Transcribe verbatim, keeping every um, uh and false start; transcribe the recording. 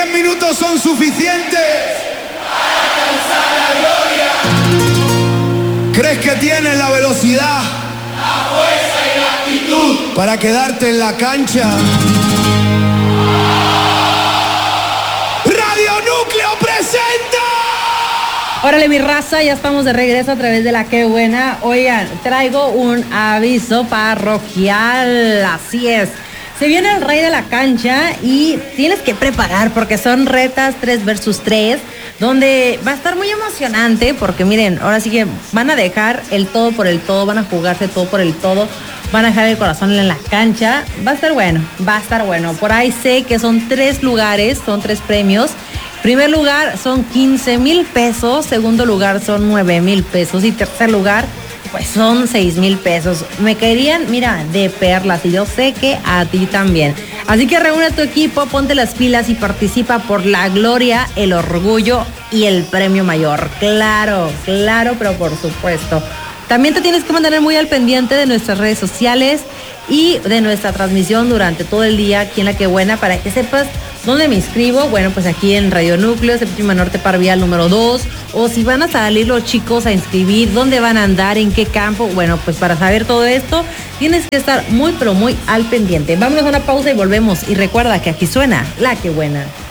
minutos son suficientes para alcanzar la gloria. ¿Crees que tienes la velocidad, la fuerza y la actitud para quedarte en la cancha? Radio Núcleo presenta. Órale, mi raza, ya estamos de regreso a través de la Qué Buena. Oigan, traigo un aviso parroquial, así es. Se viene el rey de la cancha y tienes que preparar porque son retas tres versus tres, donde va a estar muy emocionante porque miren, ahora sí que van a dejar el todo por el todo, van a jugarse todo por el todo, van a dejar el corazón en la cancha. Va a estar bueno, va a estar bueno. Por ahí sé que son tres lugares, son tres premios. Primer lugar son quince mil pesos, segundo lugar son nueve mil pesos y tercer lugar pues son seis mil pesos. Me caerían, mira, de perlas y yo sé que a ti también. Así que reúne a tu equipo, ponte las pilas y participa por la gloria, el orgullo y el premio mayor. Claro, claro, pero por supuesto. También te tienes que mantener muy al pendiente de nuestras redes sociales y de nuestra transmisión durante todo el día aquí en La Qué Buena para que sepas dónde me inscribo. Bueno, pues aquí en Radio Núcleo, Séptima Norte Parvial número dos. O si van a salir los chicos a inscribir, dónde van a andar, en qué campo. Bueno, pues para saber todo esto, tienes que estar muy, pero muy al pendiente. Vámonos a una pausa y volvemos. Y recuerda que aquí suena La Qué Buena.